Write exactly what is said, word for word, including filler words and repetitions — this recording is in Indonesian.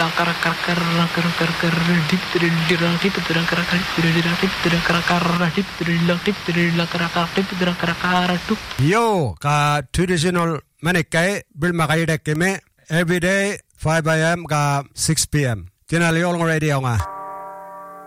Yo ka traditional manikai bil makai dekeme every day five a.m. ka six p.m. Tinali olong radio nga.